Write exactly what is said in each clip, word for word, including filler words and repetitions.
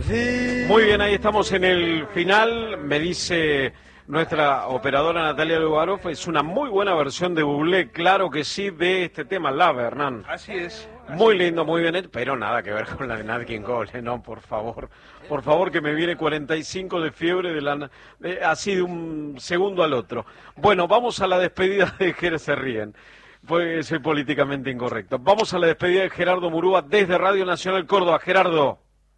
Muy bien, ahí estamos en el final. Me dice nuestra operadora Natalia Lugarov, es una muy buena versión de Bublé, claro que sí, de este tema, Love, Hernán. Así es. Así muy es. lindo, muy bien, pero nada que ver con la de Nat King Cole, no, por favor. Por favor, que me viene cuarenta y cinco de fiebre de la, de, así de un segundo al otro. Bueno, vamos a la despedida de Jerez, se ríen. Pues soy políticamente incorrecto. Vamos a la despedida de Gerardo Murúa desde Radio Nacional Córdoba. Gerardo.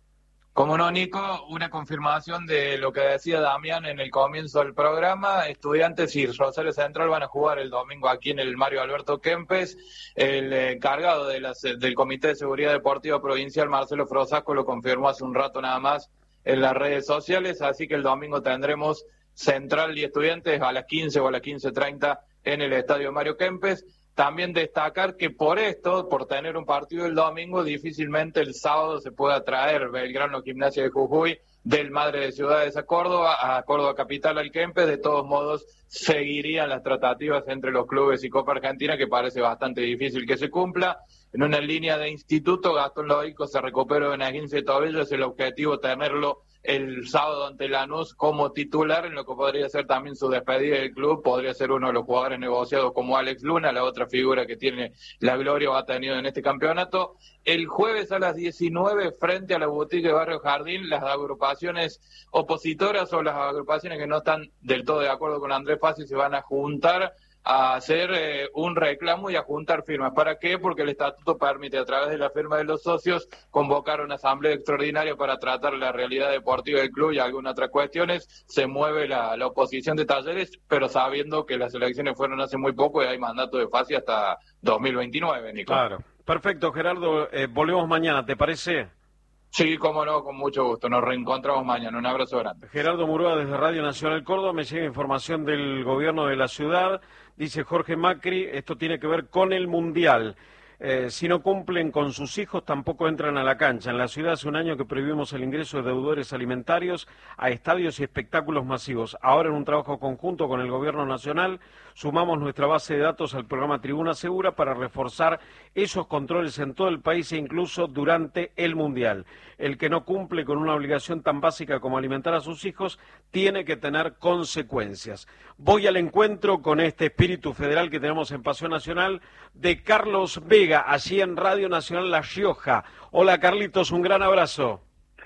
Como no, Nico, una confirmación de lo que decía Damián en el comienzo del programa. Estudiantes y Rosario Central van a jugar el domingo aquí en el Mario Alberto Kempes. El encargado de las, del Comité de Seguridad Deportiva Provincial, Marcelo Frosasco, lo confirmó hace un rato nada más en las redes sociales. Así que el domingo tendremos Central y Estudiantes a las quince o a las quince treinta en el Estadio Mario Kempes. También destacar que por esto, por tener un partido el domingo, difícilmente el sábado se pueda traer Belgrano Gimnasia de Jujuy del Madre de Ciudades a Córdoba, a Córdoba Capital al Kempes. De todos modos, seguirían las tratativas entre los clubes y Copa Argentina, que parece bastante difícil que se cumpla. En una línea de instituto, Gastón Loico se recuperó de una esguince de tobillo, es el objetivo tenerlo el sábado ante Lanús como titular, en lo que podría ser también su despedida del club. Podría ser uno de los jugadores negociados como Alex Luna, la otra figura que tiene la gloria o ha tenido en este campeonato. El jueves a las diecinueve, frente a la Boutique de Barrio Jardín, las agrupaciones opositoras o las agrupaciones que no están del todo de acuerdo con Andrés Fassi se van a juntar a hacer eh, un reclamo y a juntar firmas. ¿Para qué? Porque el estatuto permite, a través de la firma de los socios, convocar una asamblea extraordinaria para tratar la realidad deportiva del club y algunas otras cuestiones. Se mueve la, la oposición de Talleres, pero sabiendo que las elecciones fueron hace muy poco y hay mandato de Fassi hasta dos mil veintinueve, Nico. Claro. Perfecto, Gerardo. Eh, volvemos mañana, ¿te parece? Sí, cómo no, con mucho gusto. Nos reencontramos mañana. Un abrazo grande. Gerardo Murúa desde Radio Nacional Córdoba. Me llega información del gobierno de la ciudad. Dice Jorge Macri, esto tiene que ver con el Mundial. Eh, si no cumplen con sus hijos, tampoco entran a la cancha. En la ciudad hace un año que prohibimos el ingreso de deudores alimentarios a estadios y espectáculos masivos. Ahora, en un trabajo conjunto con el Gobierno Nacional, sumamos nuestra base de datos al programa Tribuna Segura para reforzar esos controles en todo el país e incluso durante el Mundial. El que no cumple con una obligación tan básica como alimentar a sus hijos tiene que tener consecuencias. Voy al encuentro con este espíritu federal que tenemos en Paseo Nacional de Carlos Vega, allí en Radio Nacional La Rioja. Hola Carlitos, un gran abrazo.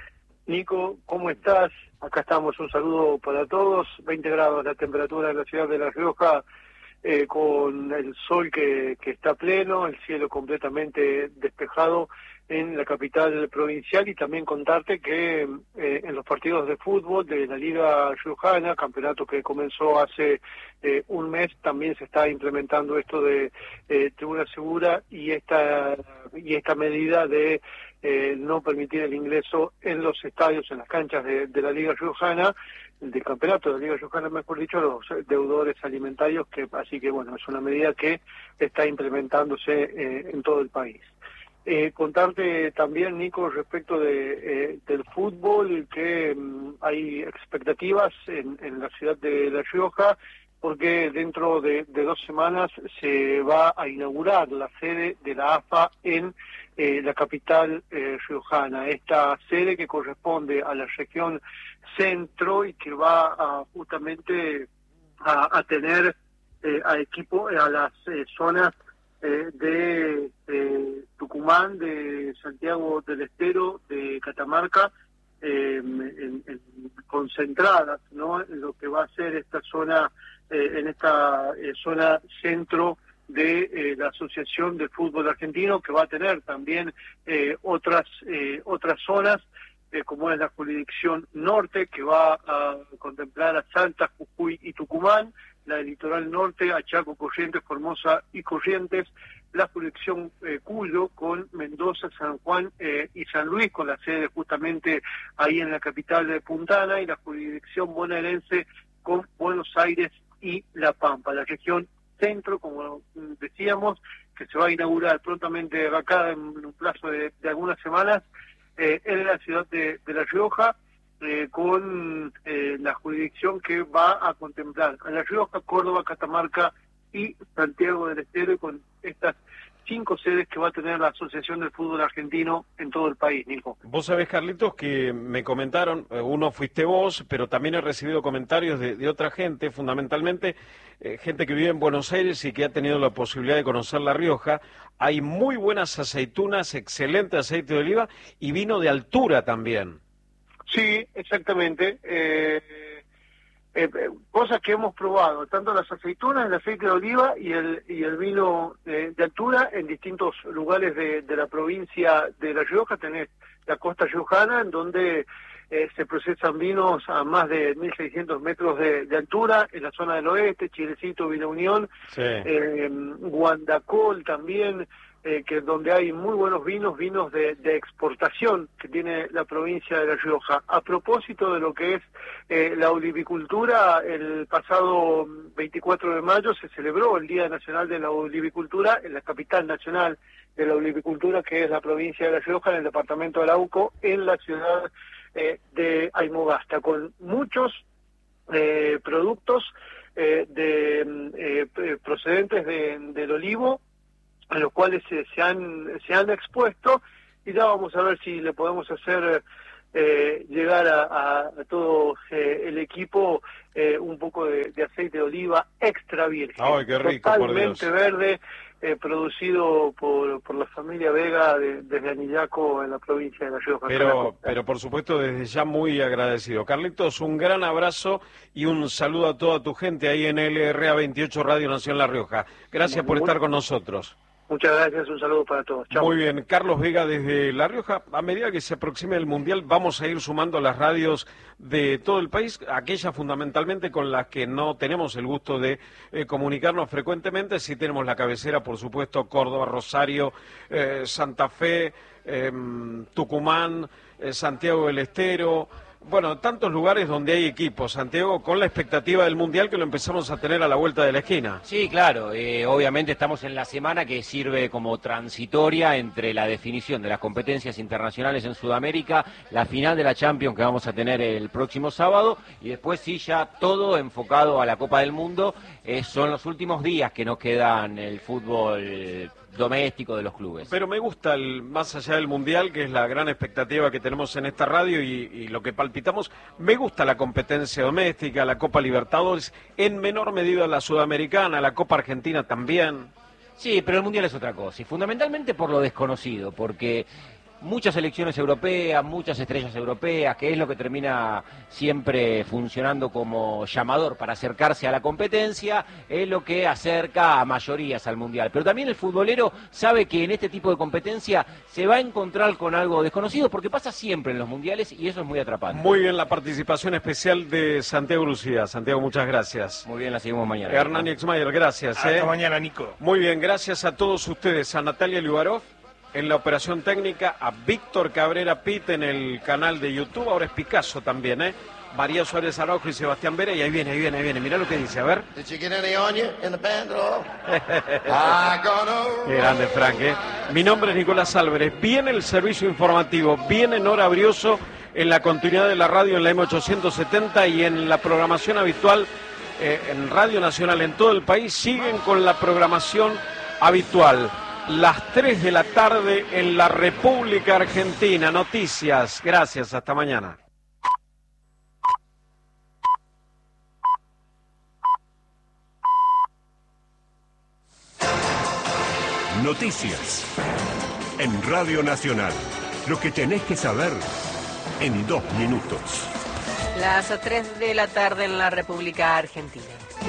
Nico, ¿cómo estás? Acá estamos, un saludo para todos. veinte grados la temperatura en la ciudad de La Rioja, eh, con el sol que, que está pleno, el cielo completamente despejado en la capital provincial. Y también contarte que eh, en los partidos de fútbol de la Liga Riojana, campeonato que comenzó hace eh, un mes, también se está implementando esto de eh, tribuna segura y esta y esta medida de eh, no permitir el ingreso en los estadios, en las canchas de, de la Liga Riojana, del campeonato de la Liga Riojana, mejor dicho, los deudores alimentarios, que así que bueno, es una medida que está implementándose eh, en todo el país. Eh, contarte también, Nico, respecto de eh, del fútbol, que um, hay expectativas en, en la ciudad de La Rioja, porque dentro de, de dos semanas se va a inaugurar la sede de la A F A en eh, la capital eh, riojana. Esta sede que corresponde a la región centro y que va a, justamente a, a tener eh, a equipo a las eh, zonas Eh, de eh, Tucumán, de Santiago del Estero, de Catamarca, eh, en, en, concentradas, ¿no?, en lo que va a ser esta zona, eh, en esta eh, zona centro de eh, la Asociación de Fútbol Argentino, que va a tener también eh, otras eh, otras zonas, eh, como es la jurisdicción norte, que va a contemplar a Salta, Jujuy y Tucumán, la del litoral norte, a Chaco, Corrientes, Formosa y Corrientes, la jurisdicción eh, Cuyo, con Mendoza, San Juan eh, y San Luis, con la sede justamente ahí en la capital de Puntana, y la jurisdicción bonaerense con Buenos Aires y La Pampa. La región centro, como decíamos, que se va a inaugurar prontamente acá en un plazo de, de algunas semanas, eh, en la ciudad de, de La Rioja, Eh, con eh, la jurisdicción que va a contemplar a La Rioja, Córdoba, Catamarca y Santiago del Estero, y con estas cinco sedes que va a tener la Asociación del Fútbol Argentino en todo el país, Nico. Vos sabés, Carlitos, que me comentaron, uno fuiste vos, pero también he recibido comentarios de, de otra gente, fundamentalmente eh, gente que vive en Buenos Aires y que ha tenido la posibilidad de conocer La Rioja. Hay muy buenas aceitunas, excelente aceite de oliva y vino de altura también. Sí, exactamente. Eh, eh, cosas que hemos probado, tanto las aceitunas, el aceite de oliva y el y el vino de, de altura en distintos lugares de, de la provincia de La Rioja. Tenés la costa riojana, en donde eh, se procesan vinos a más de mil seiscientos metros de, de altura, en la zona del oeste, Chilecito, Villa Unión, sí. eh, Guandacol también, eh, que donde hay muy buenos vinos, vinos de, de exportación que tiene la provincia de La Rioja. A propósito de lo que es eh, la olivicultura, el pasado veinticuatro de mayo se celebró el Día Nacional de la Olivicultura en la capital nacional de la olivicultura, que es la provincia de La Rioja, en el departamento de Arauco, en la ciudad eh, de Aymogasta, con muchos eh, productos eh, de eh, procedentes de, del olivo, en los cuales se, se han se han expuesto, y ya vamos a ver si le podemos hacer eh, llegar a, a, a todo eh, el equipo eh, un poco de, de aceite de oliva extra virgen. ¡Ay, qué rico, totalmente por Dios! Verde, eh, producido por, por la familia Vega de, desde Anillaco, en la provincia de La Rioja. Pero, pero por supuesto, desde ya muy agradecido. Carlitos, un gran abrazo y un saludo a toda tu gente ahí en L R A veintiocho Radio Nación La Rioja. Gracias por estar con nosotros. Muchas gracias, un saludo para todos. Chau. Muy bien, Carlos Vega desde La Rioja. A medida que se aproxime el Mundial, vamos a ir sumando las radios de todo el país, aquellas fundamentalmente con las que no tenemos el gusto de eh, comunicarnos frecuentemente. Sí tenemos la cabecera, por supuesto, Córdoba, Rosario, eh, Santa Fe, eh, Tucumán, eh, Santiago del Estero. Bueno, tantos lugares donde hay equipos, Santiago, con la expectativa del Mundial que lo empezamos a tener a la vuelta de la esquina. Sí, claro, eh, obviamente estamos en la semana que sirve como transitoria entre la definición de las competencias internacionales en Sudamérica, la final de la Champions que vamos a tener el próximo sábado, y después sí ya todo enfocado a la Copa del Mundo. Eh, son los últimos días que nos quedan el fútbol doméstico de los clubes. Pero me gusta, el, más allá del Mundial, que es la gran expectativa que tenemos en esta radio y, y lo que palpitamos, me gusta la competencia doméstica, la Copa Libertadores, en menor medida la Sudamericana, la Copa Argentina también. Sí, pero el Mundial es otra cosa, y fundamentalmente por lo desconocido, porque muchas selecciones europeas, muchas estrellas europeas, que es lo que termina siempre funcionando como llamador para acercarse a la competencia, es lo que acerca a mayorías al Mundial. Pero también el futbolero sabe que en este tipo de competencia se va a encontrar con algo desconocido, porque pasa siempre en los Mundiales y eso es muy atrapante. Muy bien la participación especial de Santiago Lucía. Santiago, muchas gracias. Muy bien, la seguimos mañana. Hernán Exmayer, gracias. Hasta eh. mañana, Nico. Muy bien, gracias a todos ustedes, a Natalia Liubarov en la operación técnica, a Víctor Cabrera Pit en el canal de YouTube, ahora es Picasso también, ¿eh? María Suárez Araujo y Sebastián Vera, y ahí viene, ahí viene, ahí viene, mirá lo que dice, a ver. Qué grande, Frank, ¿eh? Mi nombre es Nicolás Álvarez, viene el servicio informativo, viene Nora Brioso en la continuidad de la radio en la M ochocientos setenta y en la programación habitual eh, en Radio Nacional en todo el país, siguen con la programación habitual. Las tres de la tarde en la República Argentina. Noticias. Gracias. Hasta mañana. Noticias. En Radio Nacional. Lo que tenés que saber en dos minutos. Las tres de la tarde en la República Argentina.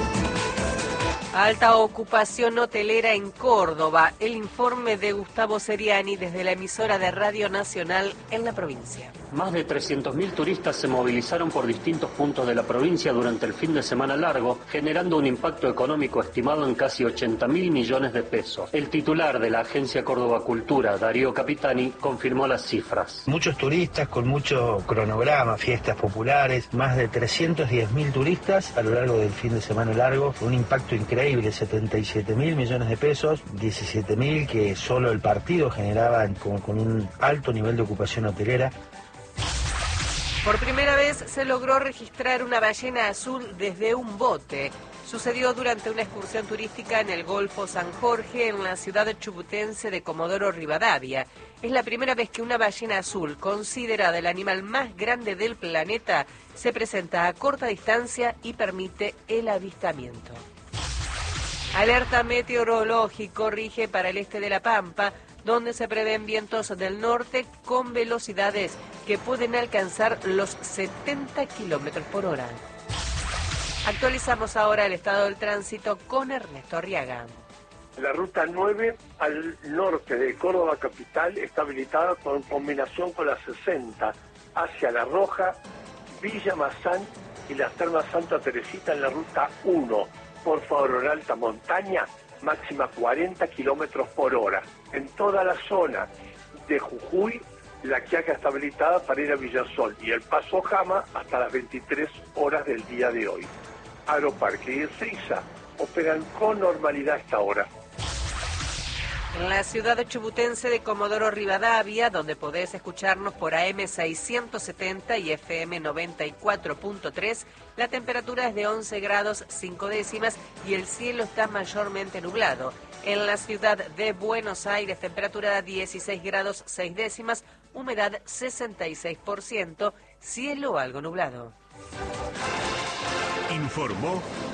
Alta ocupación hotelera en Córdoba. El informe de Gustavo Seriani desde la emisora de Radio Nacional en la provincia. Más de trescientos mil turistas se movilizaron por distintos puntos de la provincia durante el fin de semana largo, generando un impacto económico estimado en casi ochenta mil millones de pesos. El titular de la Agencia Córdoba Cultura, Darío Capitani, confirmó las cifras. Muchos turistas con mucho cronograma, fiestas populares, más de trescientos diez mil turistas a lo largo del fin de semana largo, un impacto increíble, setenta y siete mil millones de pesos, diecisiete mil que solo el partido generaba con, con un alto nivel de ocupación hotelera. Por primera vez se logró registrar una ballena azul desde un bote. Sucedió durante una excursión turística en el Golfo San Jorge, en la ciudad chubutense de Comodoro Rivadavia. Es la primera vez que una ballena azul, considerada el animal más grande del planeta, se presenta a corta distancia y permite el avistamiento. Alerta meteorológico rige para el este de La Pampa, donde se prevén vientos del norte con velocidades que pueden alcanzar los setenta kilómetros por hora. Actualizamos ahora el estado del tránsito con Ernesto Arriaga. La ruta nueve al norte de Córdoba capital está habilitada con combinación con la sesenta hacia La Roja, Villa Mazán y las Termas Santa Teresita en la ruta uno. Por favor, en alta montaña, máxima cuarenta kilómetros por hora. En toda la zona de Jujuy, la Quiaca está habilitada para ir a Villasol y el Paso Jama hasta las veintitrés horas del día de hoy. Aeroparque y Ezeiza operan con normalidad hasta ahora. En la ciudad chubutense de Comodoro Rivadavia, donde podés escucharnos por A M seiscientos setenta y F M noventa y cuatro punto tres, la temperatura es de once grados cinco décimas y el cielo está mayormente nublado. En la ciudad de Buenos Aires, temperatura dieciséis grados seis décimas, humedad sesenta y seis por ciento, cielo algo nublado. Informó